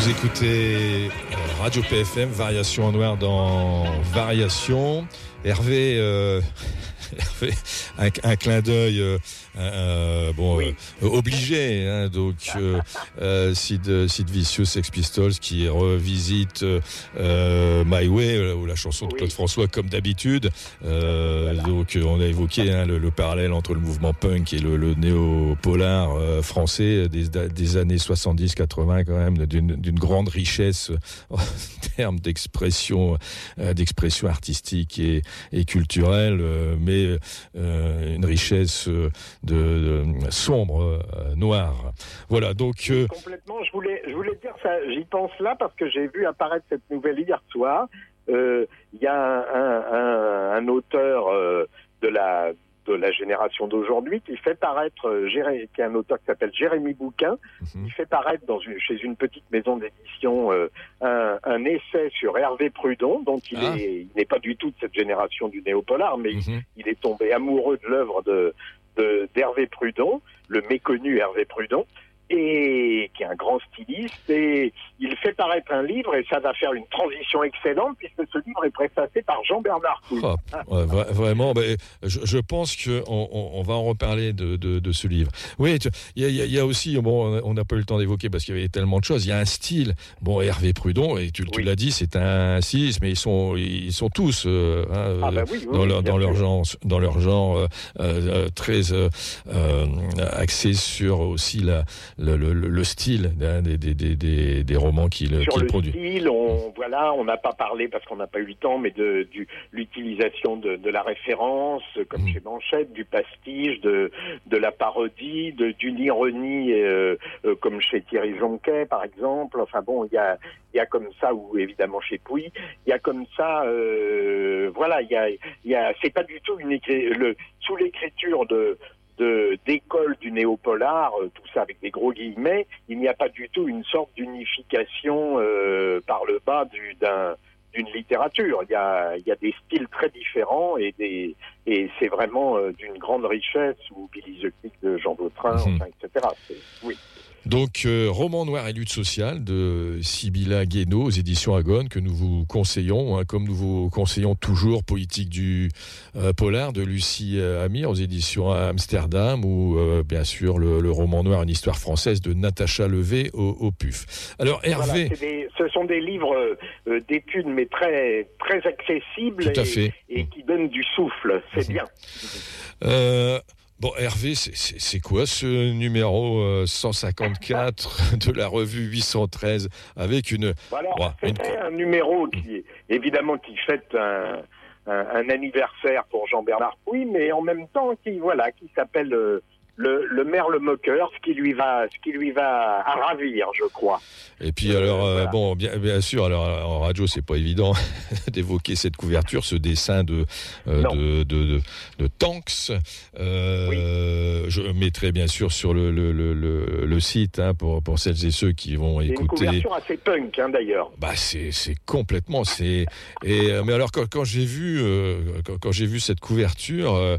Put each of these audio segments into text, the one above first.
Vous écoutez Radio PFM, Variation en noir dans Variation. Hervé, un clin d'œil obligé, hein, donc Sid Vicious, Sex Pistols qui revisite My Way, ou la chanson de Claude François comme d'habitude. Donc on a évoqué le parallèle entre le mouvement punk et le néo-polar français des années 70-80, quand même d'une grande richesse en termes d'expression artistique et culturelle, mais une richesse de sombre, noire. Voilà, donc complètement. Je voulais dire ça. J'y pense là parce que j'ai vu apparaître cette nouvelle hier soir. Il y a un auteur de la génération d'aujourd'hui qui fait paraître, qui est un auteur qui s'appelle Jérémy Bouquin, qui fait paraître chez une petite maison d'édition un essai sur Hervé Prudon, dont il n'est pas du tout de cette génération du néopolar, mais il est tombé amoureux de l'œuvre d'Hervé Prudon, le méconnu Hervé Prudon, et qui est un grand styliste, et il fait paraître un livre, et ça va faire une transition excellente, puisque ce livre est préfacé par Jean-Bernard Pouille. Vraiment, je pense qu'on va en reparler de ce livre. Oui, il y a aussi, on n'a pas eu le temps d'évoquer, parce qu'il y avait tellement de choses, il y a un style, Hervé Prudon, et tu l'as dit, c'est un styliste, mais ils sont tous dans leur genre très axé sur aussi le style des romans qu'il produit. Sur le style, on n'a pas parlé parce qu'on n'a pas eu le temps, mais de l'utilisation de la référence, comme chez Manchette, du pastiche, de la parodie, d'une ironie, comme chez Thierry Jonquet, par exemple. Enfin bon, il y a comme ça, ou évidemment chez Pouille, il y a comme ça, c'est pas du tout sous l'écriture d'école du néopolar, tout ça avec des gros guillemets, il n'y a pas du tout une sorte d'unification par le bas d'une littérature. Il y a des styles très différents et c'est vraiment d'une grande richesse, ou Billy the Kid de Jean Vautrin, etc. Oui. Donc, Roman noir et lutte sociale de Sibylla Guénaud aux éditions Agone, que nous vous conseillons, comme nous vous conseillons toujours Politique du polar de Lucie Amir aux éditions Amsterdam, ou bien sûr le Roman noir, une histoire française de Natacha Levé au PUF. Alors Hervé, ce sont des livres d'études, mais très très accessibles et qui donnent du souffle. C'est bien. Hervé, c'est quoi ce numéro 154 de la revue 813 avec une... C'était un numéro qui fête un anniversaire pour Jean-Bernard Pouille, mais en même temps qui s'appelle le Merle Moqueur, ce qui lui va à ravir, je crois. Et puis bien sûr, en radio c'est pas évident d'évoquer cette couverture, ce dessin de Tanks. Je mettrai bien sûr sur le site, pour celles et ceux qui vont écouter. C'est une couverture assez punk, d'ailleurs. C'est complètement. Mais alors quand j'ai vu cette couverture.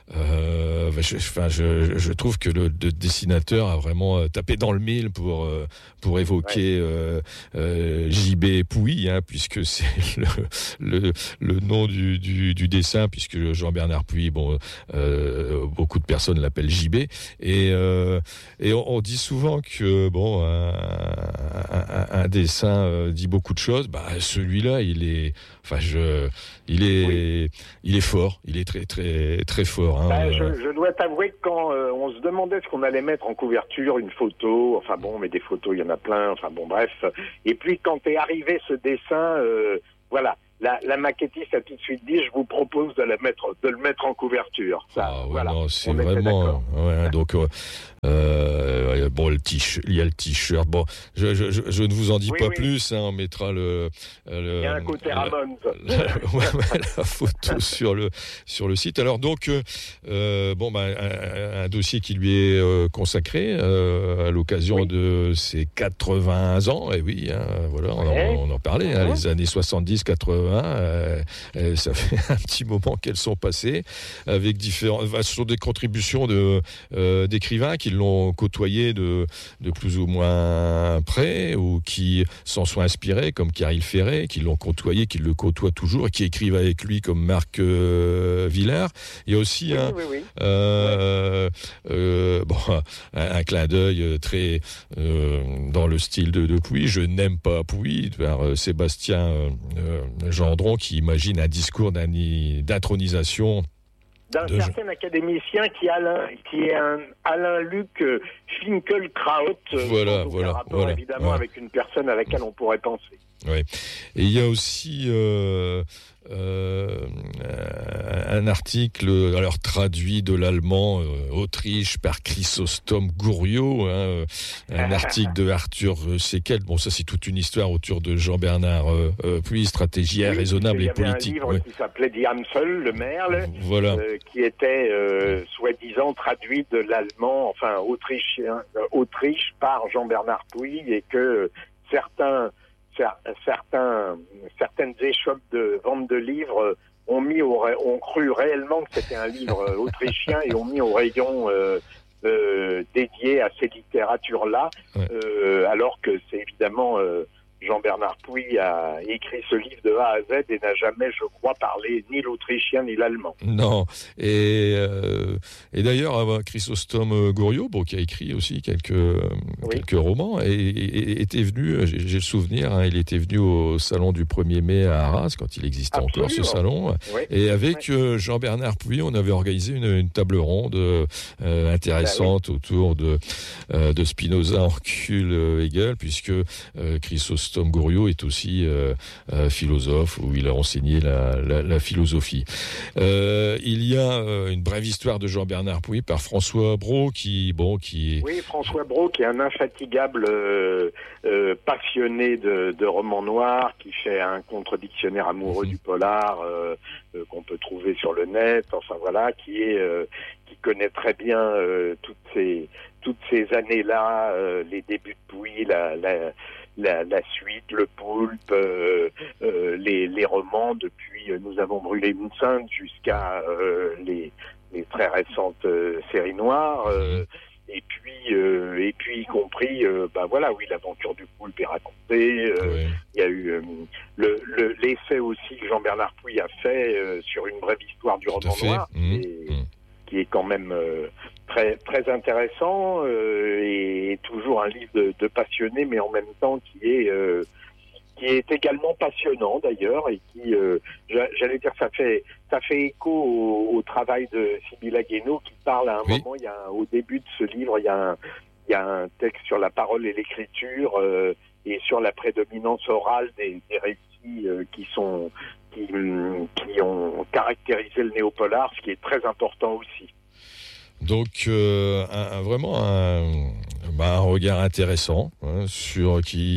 Je trouve que le dessinateur a vraiment tapé dans le mille pour évoquer JB Pouille, puisque c'est le nom du dessin, puisque Jean-Bernard Pouille, beaucoup de personnes l'appellent JB, et on dit souvent que un dessin dit beaucoup de choses. Celui-là, il est fort, il est très très très fort. Je dois t'avouer que quand on se demandait ce qu'on allait mettre en couverture, une photo, mais des photos, il y en a plein, bref. Et puis quand est arrivé ce dessin, la maquettiste a tout de suite dit, je vous propose de le mettre en couverture. C'est vraiment... donc... il y a le t-shirt. Je ne vous en dis pas plus. On mettra il y a un côté Ramones. La photo sur le site. Alors donc, un dossier qui lui est consacré à l'occasion de ses 80 ans. Et oui, on en parlait. Les années 70, 80. Ça fait un petit moment qu'elles sont passées, avec différents. Ce sont des contributions d'écrivains qui l'ont côtoyé de plus ou moins près, ou qui s'en sont inspirés, comme Caril Ferret, qui l'ont côtoyé, qui le côtoient toujours, et qui écrivent avec lui, comme Marc Villard. Il y a aussi un clin d'œil très dans le style de Pouilly. Je n'aime pas Pouilly, par Sébastien Gendron, qui imagine un discours d'intronisation d'un certain académicien qui est un Alain-Luc Finkielkraut, aucun rapport évidemment avec une personne à laquelle on pourrait penser. Ouais. Et il y a aussi un article, alors traduit de l'allemand Autriche par Chrysostome Gouriot, un article de Arthur Sequel. Bon, ça c'est toute une histoire autour de Jean-Bernard Pouilly, stratégie raisonnable et politique. Il y avait un livre qui s'appelait Die Amsel, le Merle, qui était soi-disant traduit de l'allemand, enfin Autriche par Jean-Bernard Pouilly, et que certaines échoppes de vente de livres ont cru réellement que c'était un livre autrichien et ont mis au rayon dédié à ces littératures-là, alors que c'est évidemment Jean-Bernard Pouilly a écrit ce livre de A à Z et n'a jamais, je crois, parlé ni l'autrichien ni l'allemand. Non. Et d'ailleurs, Chrysostome Gouriot, qui a écrit aussi quelques romans, et était venu, j'ai le souvenir, il était venu au salon du 1er mai à Arras, quand il existait encore ce salon. Oui. Et avec Jean-Bernard Pouilly, on avait organisé une table ronde intéressante autour de Spinoza, Orcule, Hegel, puisque Chrysostome Gouriot est aussi philosophe, où il a enseigné la philosophie. Il y a une brève histoire de Jean-Bernard Pouilly par François Brault, Oui, François Brault, qui est un infatigable passionné de romans noirs, qui fait un contre-dictionnaire amoureux du polar qu'on peut trouver sur le net, qui connaît très bien toutes ces années-là, les débuts de Pouilly, la suite, le poulpe, les romans, depuis Nous avons brûlé une sainte jusqu'à les très récentes séries noires, et puis y compris l'aventure du poulpe est racontée. Il y a eu l'essai aussi que Jean-Bernard Pouilly a fait sur une brève histoire du roman noir, qui est quand même très très intéressant, et toujours un livre de passionné, mais en même temps qui est également passionnant d'ailleurs, et qui, j'allais dire, ça fait écho au travail de Sibylla Guénaud, qui parle à un moment, au début de ce livre, il y a un texte sur la parole et l'écriture, et sur la prédominance orale des récits qui ont caractérisé le néopolar, ce qui est très important aussi. Donc vraiment un regard intéressant sur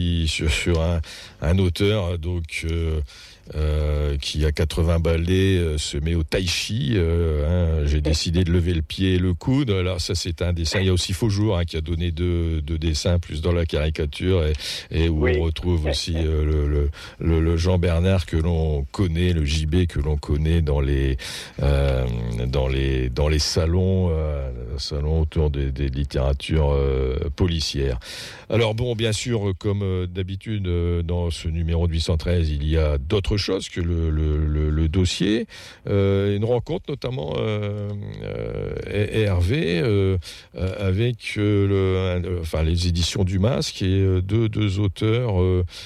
un auteur qui a 80 balais se met au tai chi. J'ai décidé de lever le pied et le coude. Alors ça, c'est un dessin. Il y a aussi Faujour qui a donné deux dessins plus dans la caricature, et où on retrouve aussi le Jean Bernard que l'on connaît, le JB que l'on connaît dans les salons autour des littératures policières. Alors bon, bien sûr, comme d'habitude dans ce numéro de 813, il y a d'autres choses que le dossier. Une rencontre notamment Hervé avec les éditions du Masque, et deux auteurs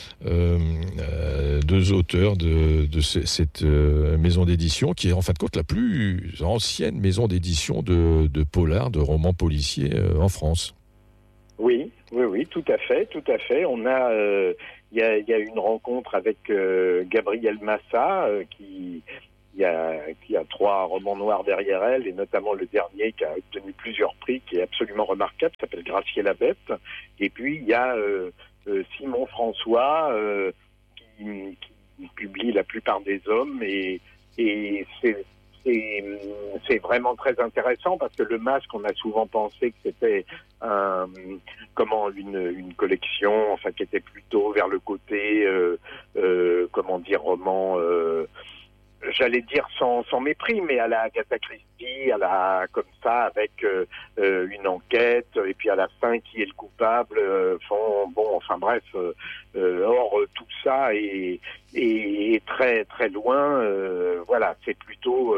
de cette maison d'édition, qui est en fin de compte la plus ancienne maison d'édition de polar, de romans policiers en France. Oui, tout à fait. On a, il y a une rencontre avec Gabrielle Massa, qui a 3 romans noirs derrière elle, et notamment le dernier qui a obtenu plusieurs prix, qui est absolument remarquable, qui s'appelle Gracier la Bête. Et puis il y a Simon François, qui publie La plupart des hommes, et c'est vraiment très intéressant, parce que le Masque, on a souvent pensé que c'était une collection, qui était plutôt vers le côté roman, j'allais dire sans mépris, mais à la Agatha Christie, comme ça, avec une enquête, et puis à la fin, qui est le coupable, or, tout ça est très, très loin, c'est plutôt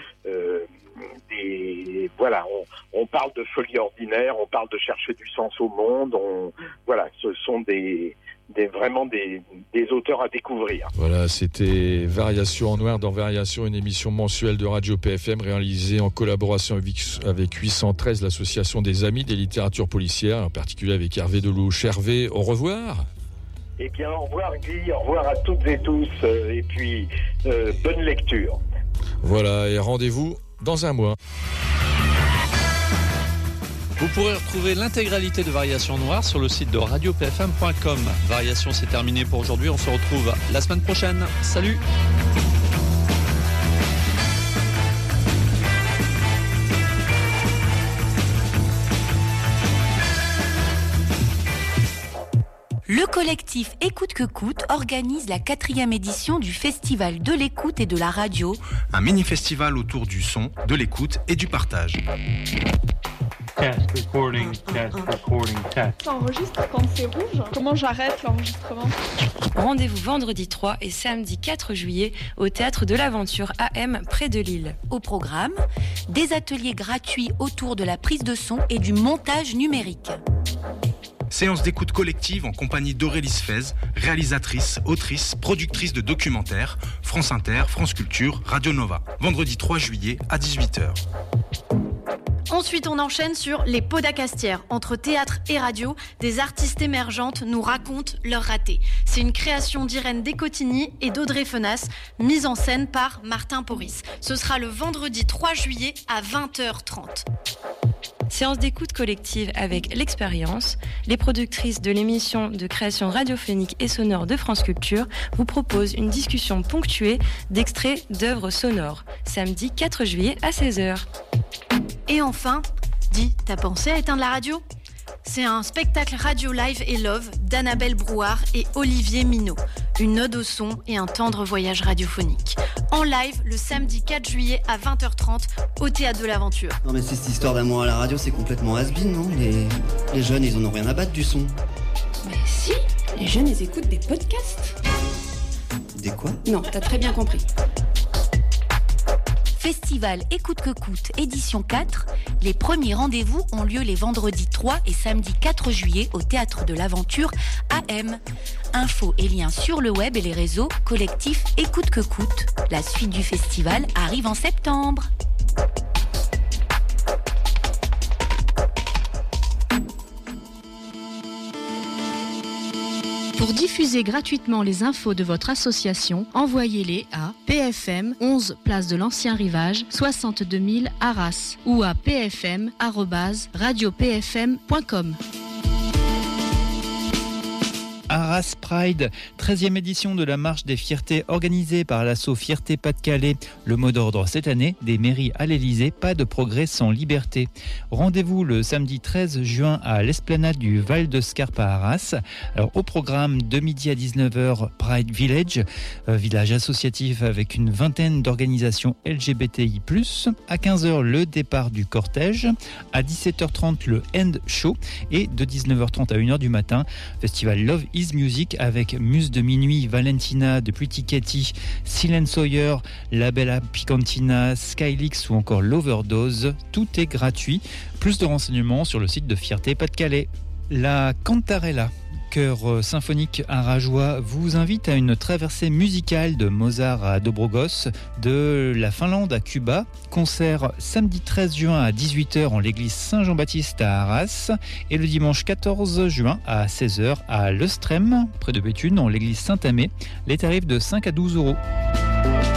on parle de folie ordinaire, on parle de chercher du sens au monde, ce sont vraiment des auteurs à découvrir. Voilà, c'était Variation en noir dans Variation, une émission mensuelle de Radio PFM réalisée en collaboration avec 813, l'association des amis des littératures policières, en particulier avec Hervé Delouche. Hervé, au revoir. Eh bien, au revoir Guy, au revoir à toutes et tous, et puis bonne lecture. Voilà, et rendez-vous dans un mois. Vous pourrez retrouver l'intégralité de Variation Noire sur le site de radiopfm.com. Variation, c'est terminé pour aujourd'hui. On se retrouve la semaine prochaine. Salut! Le collectif Écoute que coûte organise la 4e édition du Festival de l'écoute et de la radio. Un mini-festival autour du son, de l'écoute et du partage. Test, recording, test. Ça enregistre quand c'est rouge. Comment j'arrête l'enregistrement ? Rendez-vous vendredi 3 et samedi 4 juillet au Théâtre de l'Aventure AM près de Lille. Au programme, des ateliers gratuits autour de la prise de son et du montage numérique. Séance d'écoute collective en compagnie d'Aurélie Sfez, réalisatrice, autrice, productrice de documentaires, France Inter, France Culture, Radio Nova. Vendredi 3 juillet à 18h. Ensuite, on enchaîne sur Les Podacastières. Entre théâtre et radio, des artistes émergentes nous racontent leurs ratés. C'est une création d'Irène Descotigny et d'Audrey Fenas, mise en scène par Martin Porris. Ce sera le vendredi 3 juillet à 20h30. Séance d'écoute collective avec l'Expérience. Les productrices de l'émission de création radiophonique et sonore de France Culture vous proposent une discussion ponctuée d'extraits d'œuvres sonores. Samedi 4 juillet à 16h. Et enfin, dis, t'as pensé à éteindre la radio ? C'est un spectacle radio live et love d'Annabelle Brouard et Olivier Minot. Une ode au son et un tendre voyage radiophonique. En live le samedi 4 juillet à 20h30 au Théâtre de l'Aventure. Non mais c'est cette histoire d'amour à la radio, c'est complètement has-been, non ? Les jeunes, ils en ont rien à battre du son. Mais si, les jeunes, ils écoutent des podcasts. Des quoi ? Non, t'as très bien compris. Festival Écoute que coûte, édition 4. Les premiers rendez-vous ont lieu les vendredis 3 et samedi 4 juillet au Théâtre de l'Aventure AM. Infos et liens sur le web et les réseaux collectif Écoute que coûte. La suite du festival arrive en septembre. Pour diffuser gratuitement les infos de votre association, envoyez-les à PFM 11 place de l'Ancien Rivage 62 000 Arras ou à pfm@radiopfm.com. Arras Pride, 13e édition de la Marche des Fiertés organisée par l'asso Fierté Pas-de-Calais. Le mot d'ordre cette année, des mairies à l'Elysée, pas de progrès sans liberté. Rendez-vous le samedi 13 juin à l'esplanade du Val de Scarpe à Arras. Alors, au programme de midi à 19h, Pride Village, village associatif avec une vingtaine d'organisations LGBTI+. À 15h, le départ du cortège. À 17h30, le End Show. Et de 19h30 à 1h du matin, festival Love is Music avec Muse de Minuit, Valentina de Pretty Katy, Silent Sawyer, La Bella Picantina, Skylix ou encore l'Overdose. Tout est gratuit. Plus de renseignements sur le site de Fierté Pas-de-Calais. La Cantarella, chœur symphonique arageois, vous invite à une traversée musicale de Mozart à Dobrogos, de la Finlande à Cuba. Concert samedi 13 juin à 18h en l'église Saint-Jean-Baptiste à Arras et le dimanche 14 juin à 16h à Lestrem, près de Béthune, en l'église Saint-Amé. Les tarifs de 5 à 12 €.